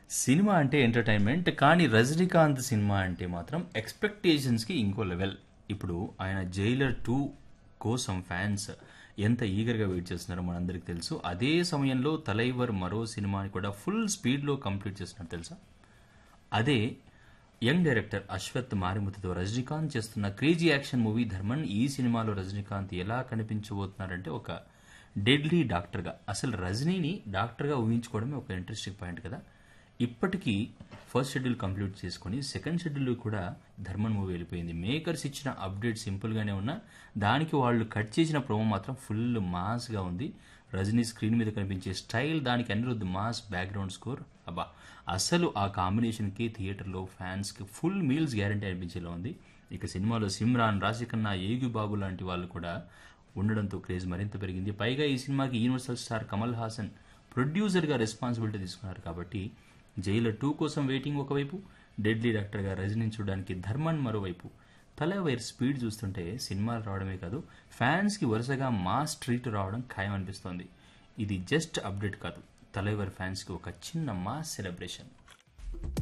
Cinema అంటే entertainment కానీ Rajinikanth cinema అంటే మాత్రం ఎక్స్పెక్టేషన్స్కి ఇంకో లెవెల్. ఇప్పుడు ఆయన జైలర్ 2 కోసం ఫ్యాన్స్ ఎంత ఈగర్గా వెయిట్ చేస్తున్నారో మనందరికీ తెలుసు. అదే సమయంలో తలైవర్ మరో సినిమాని కూడా ఫుల్ స్పీడ్లో కంప్లీట్ చేస్తున్నారు తెలుసా. అదే యంగ్ డైరెక్టర్ అశ్వత్ మారిముత్తుతో రజనీకాంత్ చేస్తున్న క్రేజీ యాక్షన్ మూవీ ధర్మన్. ఈ సినిమాలో రజనీకాంత్ ఎలా కనిపించబోతున్నారంటే ఒక డెడ్లీ డాక్టర్గా. అసలు రజనీని డాక్టర్గా ఊహించుకోవడమే ఒక ఇంట్రెస్టింగ్ పాయింట్ కదా. ఇప్పటికీ ఫస్ట్ షెడ్యూల్ కంప్లీట్ చేసుకుని సెకండ్ షెడ్యూల్ కూడా ధర్మన్ మూవీ వెళ్ళిపోయింది. మేకర్స్ ఇచ్చిన అప్డేట్ సింపుల్గానే ఉన్నా దానికి వాళ్ళు కట్ చేసిన ప్రోమో మాత్రం ఫుల్ మాస్గా ఉంది. రజనీ స్క్రీన్ మీద కనిపించే స్టైల్, దానికి అనిరుద్ధ్ మాస్ బ్యాక్గ్రౌండ్ స్కోర్, అబ్బా అసలు ఆ కాంబినేషన్కి థియేటర్లో ఫ్యాన్స్కి ఫుల్ మీల్స్ గ్యారంటీ అనిపించేలా ఉంది. ఇక సినిమాలో సిమ్రాన్, రాశిఖన్నా, ఏగు బాబు లాంటి వాళ్ళు కూడా ఉండడంతో క్రేజ్ మరింత పెరిగింది. పైగా ఈ సినిమాకి యూనివర్సల్ స్టార్ కమల్ హాసన్ ప్రొడ్యూసర్గా రెస్పాన్సిబిలిటీ తీసుకున్నారు కాబట్టి జైలర్ 2 కోసం వెయిటింగ్ ఒకవైపు, డెడ్లీ డాక్టర్గా రజనీని చూడడానికి ధర్మన్ మరోవైపు. తలైవర్ స్పీడ్ చూస్తుంటే సినిమాలు రావడమే కాదు ఫ్యాన్స్కి వరుసగా మాస్ ట్రీట్ రావడం ఖాయం అనిపిస్తోంది. ఇది జస్ట్ అప్డేట్ కాదు, తలైవర్ ఫ్యాన్స్కి ఒక చిన్న మాస్ సెలబ్రేషన్.